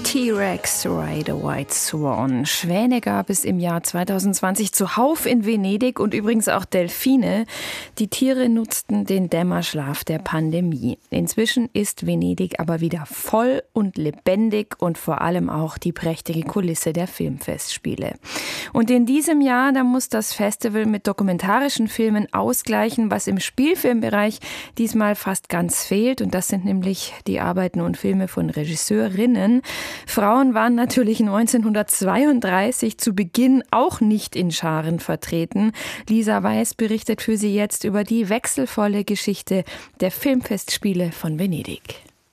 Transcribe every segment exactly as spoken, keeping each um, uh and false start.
T-Rex, Ride a White Swan. Schwäne gab es im Jahr zweitausendzwanzig zuhauf in Venedig und übrigens auch Delfine. Die Tiere nutzten den Dämmerschlaf der Pandemie. Inzwischen ist Venedig aber wieder voll und lebendig und vor allem auch die prächtige Kulisse der Filmfestspiele. Und in diesem Jahr, da muss das Festival mit dokumentarischen Filmen ausgleichen, was im Spielfilmbereich diesmal fast ganz fehlt. Und das sind nämlich die Arbeiten und Filme von Regisseurinnen. Frauen waren natürlich neunzehnhundertzweiunddreißig zu Beginn auch nicht in Scharen vertreten. Lisa Weiß berichtet für Sie jetzt über die wechselvolle Geschichte der Filmfestspiele von Venedig.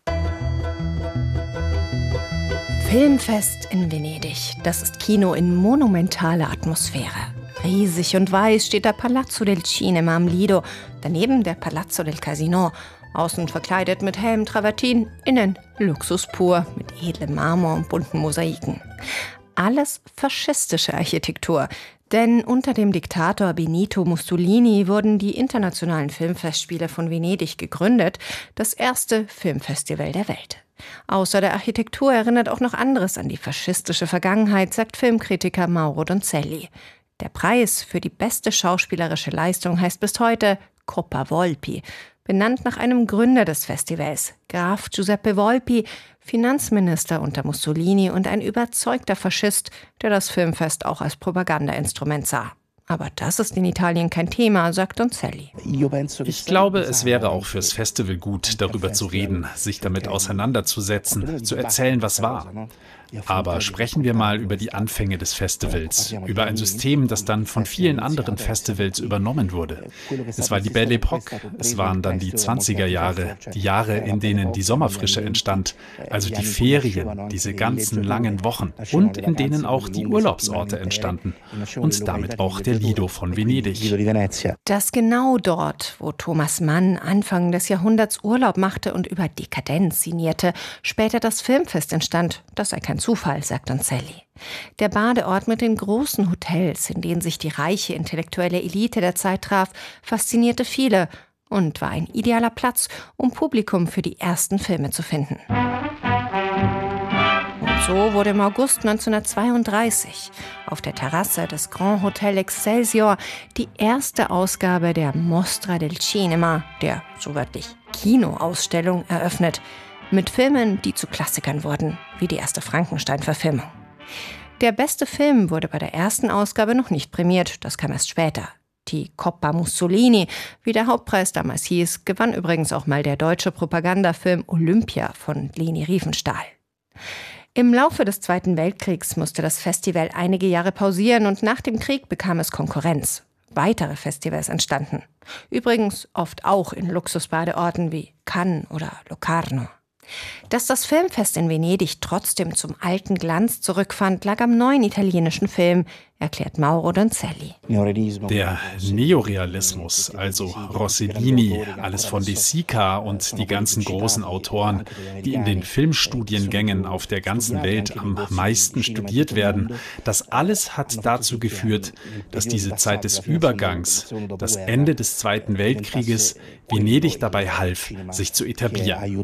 Filmfest in Venedig, das ist Kino in monumentaler Atmosphäre. Riesig und weiß steht der Palazzo del Cinema am Lido, daneben der Palazzo del Casino. Außen verkleidet mit hellem Travertin, innen Luxus pur mit edlem Marmor und bunten Mosaiken. Alles faschistische Architektur, denn unter dem Diktator Benito Mussolini wurden die Internationalen Filmfestspiele von Venedig gegründet, das erste Filmfestival der Welt. Außer der Architektur erinnert auch noch anderes an die faschistische Vergangenheit, sagt Filmkritiker Mauro Donzelli. Der Preis für die beste schauspielerische Leistung heißt bis heute Coppa Volpi, benannt nach einem Gründer des Festivals, Graf Giuseppe Volpi, Finanzminister unter Mussolini und ein überzeugter Faschist, der das Filmfest auch als Propagandainstrument sah. Aber das ist in Italien kein Thema, sagt Donzelli. Ich glaube, es wäre auch fürs Festival gut, darüber zu reden, sich damit auseinanderzusetzen, zu erzählen, was war. Aber sprechen wir mal über die Anfänge des Festivals, über ein System, das dann von vielen anderen Festivals übernommen wurde. Es war die Belle Époque, es waren dann die zwanziger Jahre, die Jahre, in denen die Sommerfrische entstand, also die Ferien, diese ganzen langen Wochen und in denen auch die Urlaubsorte entstanden und damit auch der Lido von Venedig. Dass genau dort, wo Thomas Mann Anfang des Jahrhunderts Urlaub machte und über Dekadenz sinnierte, später das Filmfest entstand, das sei kein Zufall, sagt Donzelli. Der Badeort mit den großen Hotels, in denen sich die reiche intellektuelle Elite der Zeit traf, faszinierte viele und war ein idealer Platz, um Publikum für die ersten Filme zu finden. Und so wurde im August neunzehnhundertzweiunddreißig auf der Terrasse des Grand Hotel Excelsior die erste Ausgabe der Mostra del Cinema, der so wörtlich Kinoausstellung, eröffnet. Mit Filmen, die zu Klassikern wurden, wie die erste Frankenstein-Verfilmung. Der beste Film wurde bei der ersten Ausgabe noch nicht prämiert, das kam erst später. Die Coppa Mussolini, wie der Hauptpreis damals hieß, gewann übrigens auch mal der deutsche Propagandafilm Olympia von Leni Riefenstahl. Im Laufe des Zweiten Weltkriegs musste das Festival einige Jahre pausieren und nach dem Krieg bekam es Konkurrenz. Weitere Festivals entstanden. Übrigens oft auch in Luxusbadeorten wie Cannes oder Locarno. Dass das Filmfest in Venedig trotzdem zum alten Glanz zurückfand, lag am neuen italienischen Film, erklärt Mauro Donzelli. Der Neorealismus, also Rossellini, alles von De Sica und die ganzen großen Autoren, die in den Filmstudiengängen auf der ganzen Welt am meisten studiert werden, das alles hat dazu geführt, dass diese Zeit des Übergangs, das Ende des Zweiten Weltkrieges, Venedig dabei half, sich zu etablieren.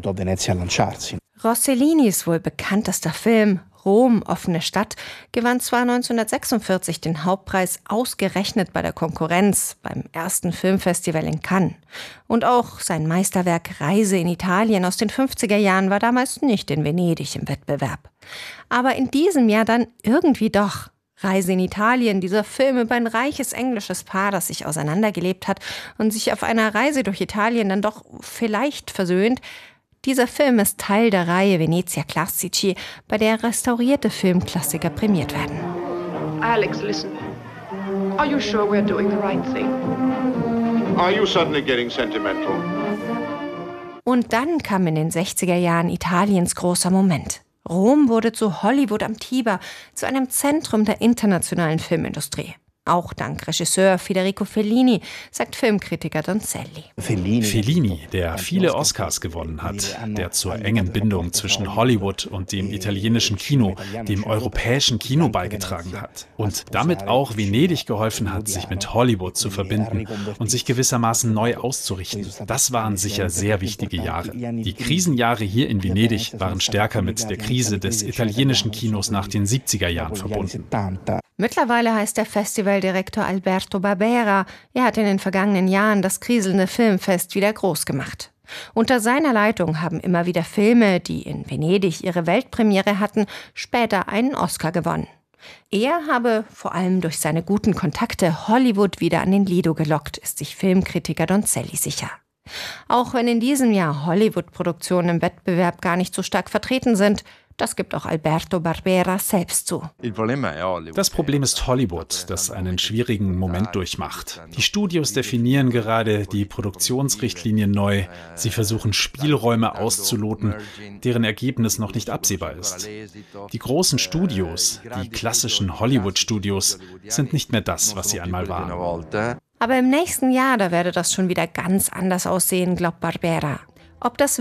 Rossellinis wohl bekanntester Film, Rom, offene Stadt, gewann zwar neunzehnhundertsechsundvierzig den Hauptpreis ausgerechnet bei der Konkurrenz beim ersten Filmfestival in Cannes. Und auch sein Meisterwerk Reise in Italien aus den fünfziger Jahren war damals nicht in Venedig im Wettbewerb. Aber in diesem Jahr dann irgendwie doch. Reise in Italien, dieser Film über ein reiches englisches Paar, das sich auseinandergelebt hat und sich auf einer Reise durch Italien dann doch vielleicht versöhnt. Dieser Film ist Teil der Reihe Venezia Classici, bei der restaurierte Filmklassiker prämiert werden. Alex, listen. Are you sure we're doing the right thing? Are you suddenly getting sentimental? Und dann kam in den sechziger Jahren Italiens großer Moment. Rom wurde zu Hollywood am Tiber, zu einem Zentrum der internationalen Filmindustrie. Auch dank Regisseur Federico Fellini, sagt Filmkritiker Donzelli. Fellini, der viele Oscars gewonnen hat, der zur engen Bindung zwischen Hollywood und dem italienischen Kino, dem europäischen Kino beigetragen hat und damit auch Venedig geholfen hat, sich mit Hollywood zu verbinden und sich gewissermaßen neu auszurichten. Das waren sicher sehr wichtige Jahre. Die Krisenjahre hier in Venedig waren stärker mit der Krise des italienischen Kinos nach den siebziger Jahren verbunden. Mittlerweile heißt der Festivaldirektor Alberto Barbera. Er hat in den vergangenen Jahren das kriselnde Filmfest wieder groß gemacht. Unter seiner Leitung haben immer wieder Filme, die in Venedig ihre Weltpremiere hatten, später einen Oscar gewonnen. Er habe vor allem durch seine guten Kontakte Hollywood wieder an den Lido gelockt, ist sich Filmkritiker Donzelli sicher. Auch wenn in diesem Jahr Hollywood-Produktionen im Wettbewerb gar nicht so stark vertreten sind, das gibt auch Alberto Barbera selbst zu. Das Problem ist Hollywood, das einen schwierigen Moment durchmacht. Die Studios definieren gerade die Produktionsrichtlinien neu. Sie versuchen Spielräume auszuloten, deren Ergebnis noch nicht absehbar ist. Die großen Studios, die klassischen Hollywood-Studios, sind nicht mehr das, was sie einmal waren. Aber im nächsten Jahr, da werde das schon wieder ganz anders aussehen, glaubt Barbera. Ob das